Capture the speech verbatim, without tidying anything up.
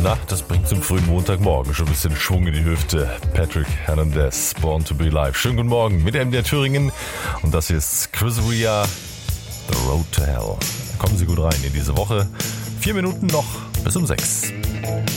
Na, das bringt zum frühen Montagmorgen schon ein bisschen Schwung in die Hüfte. Patrick Hernandez, Born to be Alive. Schönen guten Morgen mit M D R Thüringen. Und das hier ist Chris Ria, The Road to Hell. Kommen Sie gut rein in diese Woche. Vier Minuten noch bis um sechs.